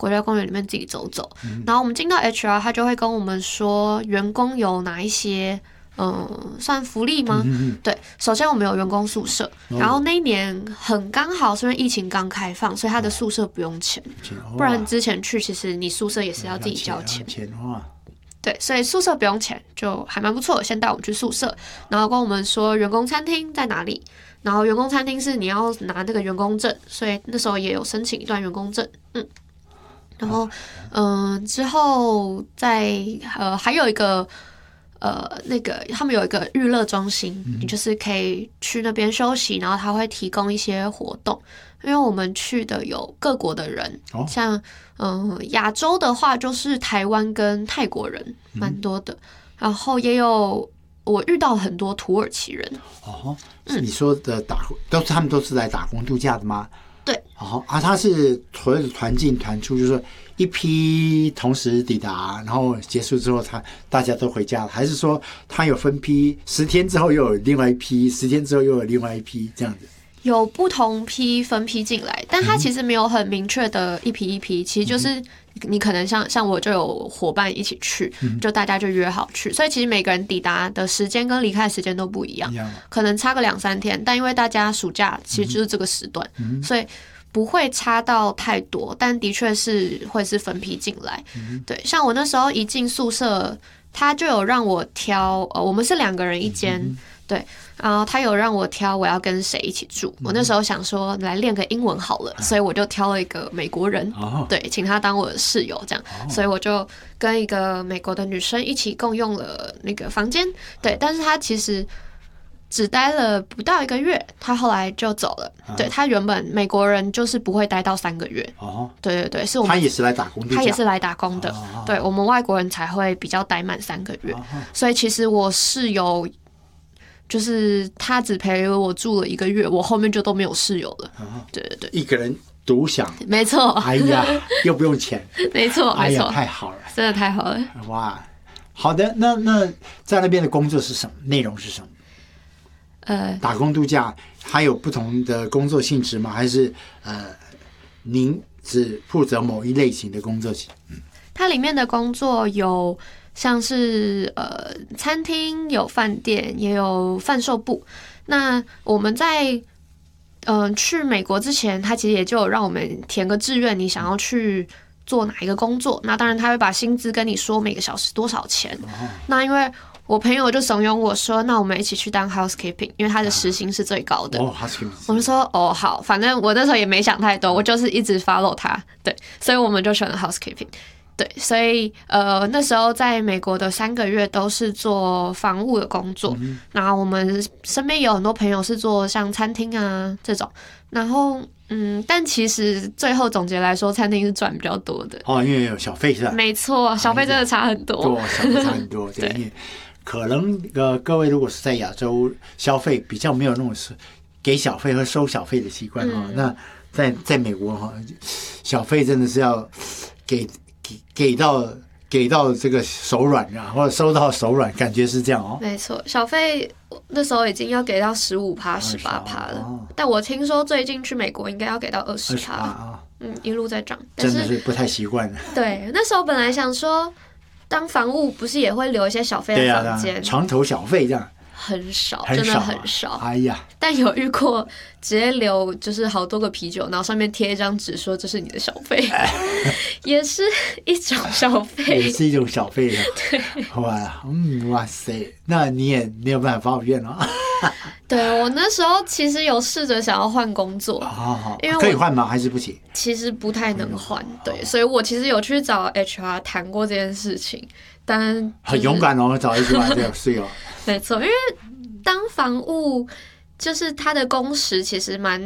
国家公园里面自己走走。然后我们进到 HR， 他就会跟我们说员工有哪一些算福利吗？对，首先我们有员工宿舍，然后那一年很刚好是因为疫情刚开放，所以他的宿舍不用钱，不然之前去其实你宿舍也是要自己交钱。对，所以宿舍不用钱，就还蛮不错的。先带我们去宿舍，然后跟我们说员工餐厅在哪里。然后员工餐厅是你要拿那个员工证，所以那时候也有申请一段员工证。然后之后还有一个那个他们有一个娱乐中心，你就是可以去那边休息，然后他会提供一些活动。因为我们去的有各国的人，像亚洲的话就是台湾跟泰国人蛮多的，然后也有我遇到很多土耳其人。 你说的他们都是来打工度假的吗？ 对。 他是所谓的团进团出，就是说一批同时抵达，然后结束之后大家都回家了，还是说他有分批，10天之后又有另外一批，10天之后又有另外一批这样子？ 有不同批分批进来，但它其实没有很明确的一批一批，其实就是你可能像我就有伙伴一起去，就大家就约好去，所以其实每个人抵达的时间跟离开的时间都不一样，可能差个2-3天，但因为大家暑假其实就是这个时段，所以不会差到太多，但的确是会是分批进来。对，像我那时候一进宿舍，他就有让我挑，我们是2个人一间，对。然后他有让我挑我要跟谁一起住，我那时候想说来练个英文好了，所以我就挑了一个美国人，对，请他当我的室友这样，所以我就跟一个美国的女生一起共用了那个房间，对，但是他其实只待了不到1个月，他后来就走了。对，他原本美国人就是不会待到3个月。对对对，是我们他也是来打工的， 他也是来打工的。对，我们外国人才会比较待满3个月。所以其实我室友就是他只陪我住了1个月，我后面就都没有室友了。对对对， 一个人独享， 没错。 哎呀，又不用钱， 没错， 哎呀，太好了， 真的太好了。 哇，好的，那在那边的工作是什么？内容是什么？打工度假还有不同的工作性质吗？还是您只负责某一类型的工作？ 它里面的工作有像是餐厅，有饭店，也有贩售部。那我们在去美国之前，他其实也就有让我们填个志愿，你想要去做哪一个工作。那当然他会把薪资跟你说每个小时多少钱。那因为我朋友就怂恿我说，那我们一起去当 housekeeping， 因为他的时薪是最高的。我就说好，反正我那时候也没想太多，我就是一直 follow 他，对，所以我们就选了 housekeeping。对，所以那时候在美国的3个月都是做房务的工作，然后我们身边有很多朋友是做像餐厅啊这种，然后但其实最后总结来说，餐厅是赚比较多的因为有小费是吧？ 没错，小费真的差很多， 小费差很多，对，因为可能各位如果是在亚洲消费比较没有那种给小费和收小费的习惯那在美国小费真的是要给到这个手软啊，或者收到手软，感觉是这样没错，小费那时候已经要给到15%、18%了，但我听说最近去美国应该要给到20%，一路在涨，但真的是不太习惯。 对，那时候本来想说，当房务不是也会留一些小费在房间， 床头小费这样。 很少，真的很少。 哎呀， 但有遇过直接留就是好多个啤酒，然后上面贴一张纸说这是你的小费，也是一种小费， 也是一种小费的。 对， 哇塞，那你也没有办法抱怨了。 对，我那时候其实有试着想要换工作，因为可以换吗？还是不行？ 其实不太能换，对，所以我其实有去找 HR 谈过这件事情，但很勇敢找 HR 这样是有。 没错，因为当房务就是他的工时其实蛮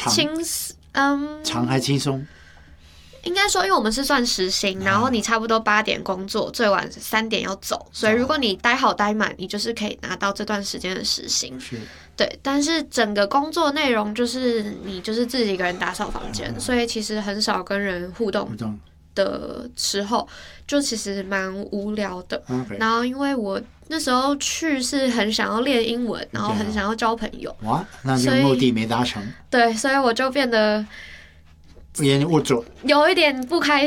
长还轻松。 应该说，因为我们是算时薪，然后你差不多8点工作，最晚3点要走，所以如果你待好待满，你就是可以拿到这段时间的时薪。对，但是整个工作内容就是你就是自己一个人打扫房间，所以其实很少跟人互动的时候，就其实蛮无聊的。然后因为我那时候去是很想要练英文，然后很想要交朋友。 哇，那这个目的没达成。 对，所以我就变得有点不开